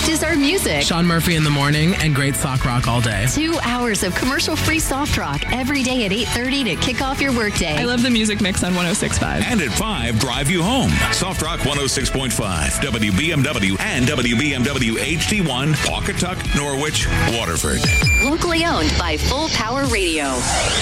is our music. Sean Murphy in the morning and great sock rock all day. 2 hours of commercial-free soft rock every day at 8:30 to kick off your workday. I love the music mix on 106.5. And at 5, drive you home. Soft Rock 106.5, WBMW and WBMW HD1, Pawcatuck, Norwich, Waterford. Locally owned by Full Power Radio.